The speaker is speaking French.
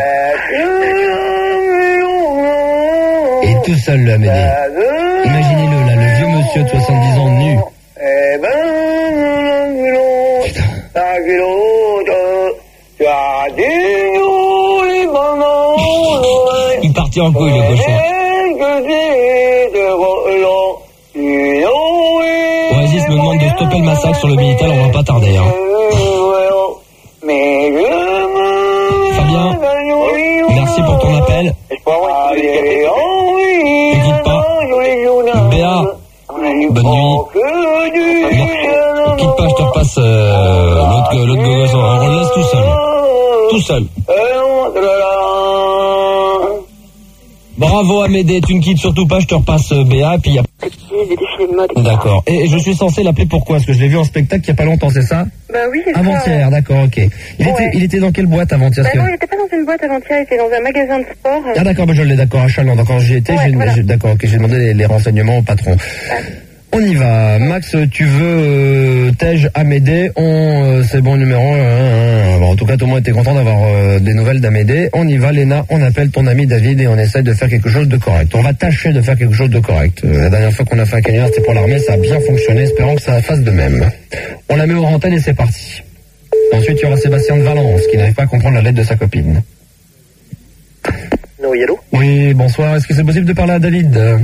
Et tout seul, le Amédée. Imaginez-le, là, le vieux monsieur de 70 ans nu. Il partit en couille, le cochon. Oasis me demande de stopper le massacre sur le Minitel, on va pas tarder, hein. Fabien, merci pour ton appel. Ne quitte pas. Béa, bonne nuit. Ne quitte pas, je te repasse l'autre gogosse. On le laisse tout seul. Tout seul. Bravo Amédée, tu ne quittes surtout pas, je te repasse Béa, et puis il y a... Des défilés de mode. D'accord. Et je suis censé l'appeler pourquoi? Parce que je l'ai vu en spectacle il n'y a pas longtemps, c'est ça? Bah oui, c'est ça. Avant-hier, d'accord, ok. Il était dans quelle boîte avant-hier? Bah non, il était pas dans une boîte avant-hier, il était dans un magasin de sport. Ah d'accord, bah je l'ai, d'accord, à Chalon, d'accord, j'y étais, Voilà. d'accord, ok, j'ai demandé les renseignements au patron. On y va. Max, tu veux Tej, Amédée, c'est bon numéro 1. Bon, en tout cas, tout le monde était content d'avoir des nouvelles d'Amédée. On y va, Léna, on appelle ton ami David et on essaie de faire quelque chose de correct. On va tâcher de faire quelque chose de correct. La dernière fois qu'on a fait un canular, c'était pour l'armée, ça a bien fonctionné, espérons que ça fasse de même. On la met aux antennes et c'est parti. Ensuite, il y aura Sébastien de Valence, qui n'arrive pas à comprendre la lettre de sa copine. Oui, allô? Oui, bonsoir. Est-ce que c'est possible de parler à David?